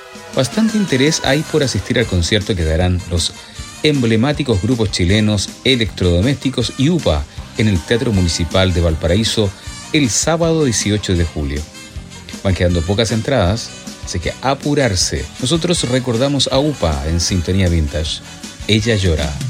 Bastante interés hay por asistir al concierto que darán los emblemáticos grupos chilenos Electrodomésticos y UPA en el Teatro Municipal de Valparaíso el sábado 18 de julio. Van quedando pocas entradas, así que apurarse. Nosotros recordamos a UPA en Sintonía Vintage. Ella llora.